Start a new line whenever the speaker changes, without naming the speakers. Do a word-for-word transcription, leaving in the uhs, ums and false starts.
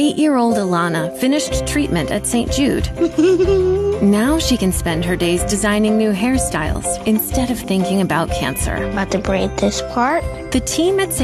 Eight-year-old Alana finished treatment at Saint Jude. Now she can spend her days designing new hairstyles instead of thinking about cancer.
About to braid this part.
The team at